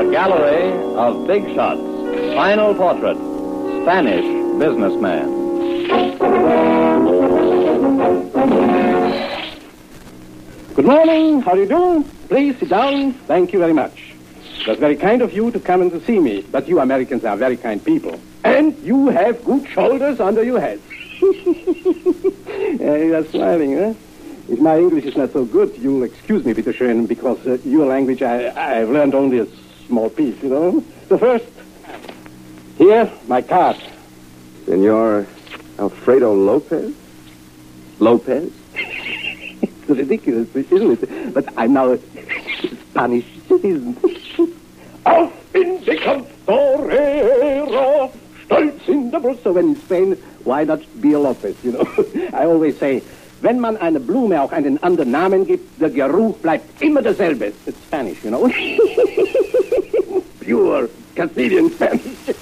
gallery of big shots. Final portrait. Spanish businessman. Good morning. How do you do? Please sit down. Thank you very much. That's very kind of you to come and to see me. But you Americans are very kind people. And you have good shoulders under your heads. You are smiling, huh? If my English is not so good, you'll excuse me, bitte schön, because your language I've learned only a small piece, you know. So first, here, my card. Senor Alfredo Lopez? Lopez? It's ridiculous, isn't it? But I'm now a Spanish citizen. Auf in die Camporero, stolz in der Brust. So when in Spain, why not be a Lopez, you know? I always say, wenn man eine Blume auch einen anderen Namen gibt, der Geruch bleibt immer derselbe. It's Spanish, you know? Pure Castilian Spanish.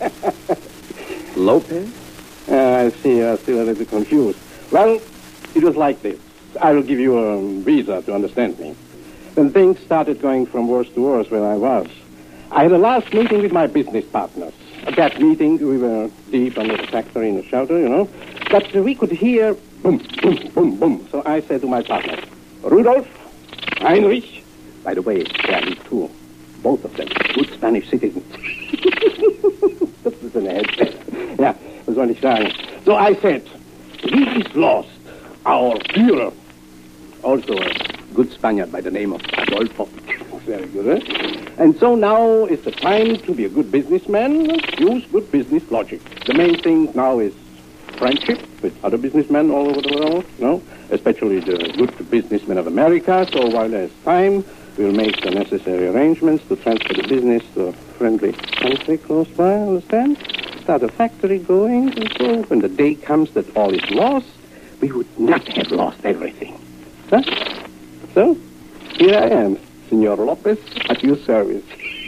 Lopez? I see you're still a little bit confused. Well, it was like this. I will give you a visa to understand me. When things started going from worse to worse where I was, I had a last meeting with my business partners. At that meeting, we were deep under the factory in the shelter, you know. But we could hear boom, boom, boom, boom. So I said to my partners, Rudolf, Heinrich, by the way, they are these two, both of them, good Spanish citizens. Das ist eine Hälfte. Ja, was soll ich sagen? So I said, he is lost, our Führer. Also a good Spaniard by the name of Adolfo. Very good, eh? And so now is the time to be a good businessman, use good business logic. The main thing now is friendship with other businessmen all over the world, you know, especially the good businessmen of America. So while there's time, we'll make the necessary arrangements to transfer the business to a friendly country close by, understand? Start a factory going, and so when the day comes that all is lost, we would not have lost everything. Huh? So, here I am, Senor Lopez, at your service.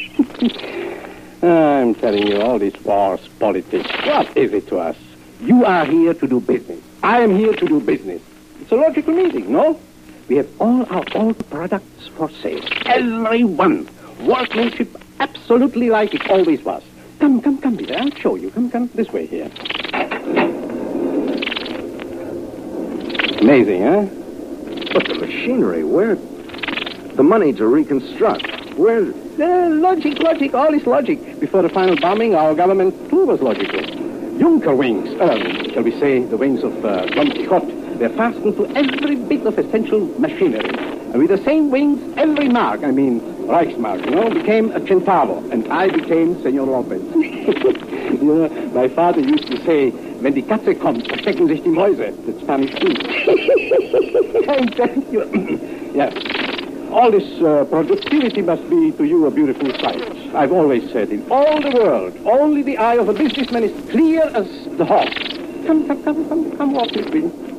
I'm telling you, all these wars, politics, what is it to us? You are here to do business. I am here to do business. It's a logical meeting, no? We have all our old products for sale. Every one. Workmanship absolutely like it always was. Come, Peter, I'll show you. Come, this way here. Amazing, huh? But the machinery, where? The money to reconstruct, where? Logic, all is logic. Before the final bombing, our government too was logical. Junker wings, shall we say, the wings of Don Quixote, they're fastened to every bit of essential machinery. And with the same wings, every mark, Reichsmark, you know, became a centavo. And I became Senor Lopez. You know, my father used to say, wenn die Katze kommt, verstecken sich die Mäuse. That's Spanish too. Thank you. Yes. All this productivity must be to you a beautiful sight. I've always said, in all the world, only the eye of a businessman is clear as the hawk. Come, walk with me.